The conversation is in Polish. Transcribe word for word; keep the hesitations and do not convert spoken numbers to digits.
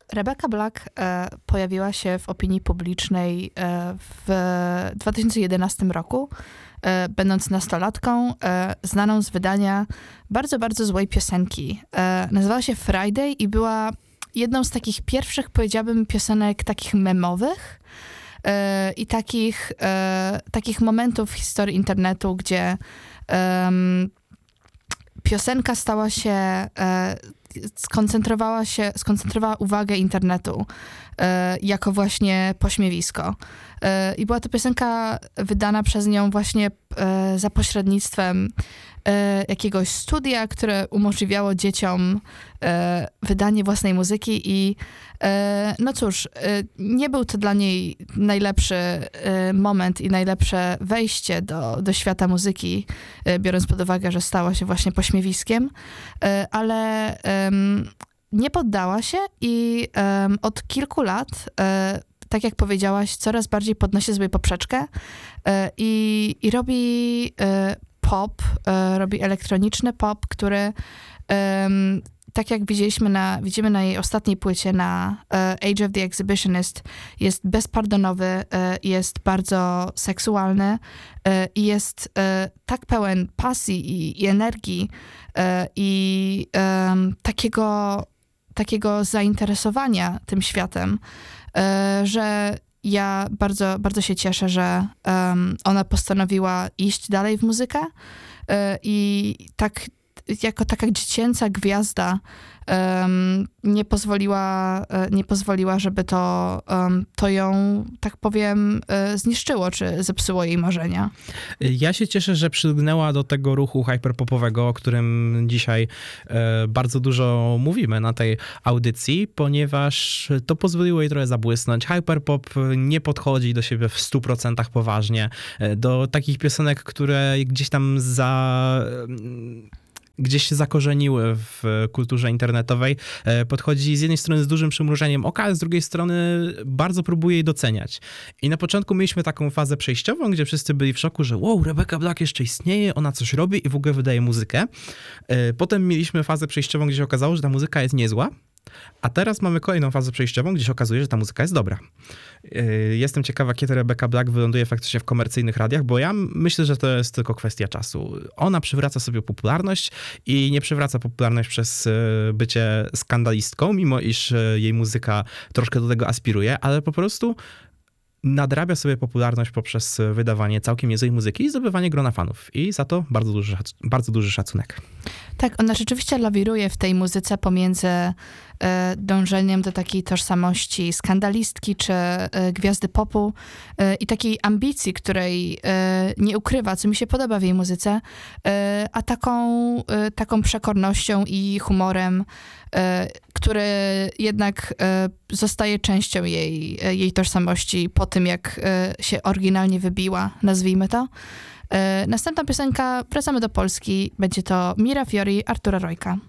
Rebecca Black e, pojawiła się w opinii publicznej e, w dwa tysiące jedenastym roku, e, będąc nastolatką, e, znaną z wydania bardzo, bardzo złej piosenki. E, nazywała się Friday i była jedną z takich pierwszych, powiedziałabym, piosenek takich memowych e, i takich, e, takich momentów w historii internetu, gdzie um, piosenka stała się, e, skoncentrowała się, skoncentrowała uwagę internetu e, jako właśnie pośmiewisko. E, I była to piosenka wydana przez nią właśnie e, za pośrednictwem e, jakiegoś studia, które umożliwiało dzieciom e, wydanie własnej muzyki i e, no cóż, e, nie był to dla niej najlepszy e, moment i najlepsze wejście do, do świata muzyki, e, biorąc pod uwagę, że stała się właśnie pośmiewiskiem, e, ale e, nie poddała się i e, od kilku lat e, tak jak powiedziałaś, coraz bardziej podnosi sobie poprzeczkę e, i, i robi e, pop, e, robi elektroniczny pop, który e, tak jak widzieliśmy na, widzimy na jej ostatniej płycie, na e, Age of the Exhibitionist, jest bezpardonowy, e, jest bardzo seksualny e, i jest e, tak pełen pasji i, i energii e, i e, takiego, takiego zainteresowania tym światem, że ja bardzo, bardzo się cieszę, że um, ona postanowiła iść dalej w muzykę i tak jako taka dziecięca gwiazda um, nie pozwoliła, nie pozwoliła, żeby to, um, to ją, tak powiem, zniszczyło, czy zepsuło jej marzenia. Ja się cieszę, że przylgnęła do tego ruchu hyperpopowego, o którym dzisiaj e, bardzo dużo mówimy na tej audycji, ponieważ to pozwoliło jej trochę zabłysnąć. Hyperpop nie podchodzi do siebie w stu procentach poważnie. E, do takich piosenek, które gdzieś tam za... gdzieś się zakorzeniły w kulturze internetowej, podchodzi z jednej strony z dużym przymrużeniem oka, a z drugiej strony bardzo próbuje jej doceniać. I na początku mieliśmy taką fazę przejściową, gdzie wszyscy byli w szoku, że wow, Rebecca Black jeszcze istnieje, ona coś robi i w ogóle wydaje muzykę. Potem mieliśmy fazę przejściową, gdzie się okazało, że ta muzyka jest niezła, a teraz mamy kolejną fazę przejściową, gdzie się okazuje, że ta muzyka jest dobra. Jestem ciekawa, kiedy Rebecca Black wyląduje faktycznie w komercyjnych radiach, bo ja myślę, że to jest tylko kwestia czasu. Ona przywraca sobie popularność i nie przywraca popularność przez bycie skandalistką, mimo iż jej muzyka troszkę do tego aspiruje, ale po prostu nadrabia sobie popularność poprzez wydawanie całkiem niezłej muzyki i zdobywanie grona fanów. I za to bardzo duży, bardzo duży szacunek. Tak, ona rzeczywiście lawiruje w tej muzyce pomiędzy e, dążeniem do takiej tożsamości skandalistki czy e, gwiazdy popu e, i takiej ambicji, której e, nie ukrywa, co mi się podoba w jej muzyce, e, a taką, e, taką przekornością i humorem, e, który jednak e, zostaje częścią jej, e, jej tożsamości po tym, jak e, się oryginalnie wybiła, nazwijmy to. Następna piosenka, wracamy do Polski, będzie to Mira Fiori, Artura Rojka.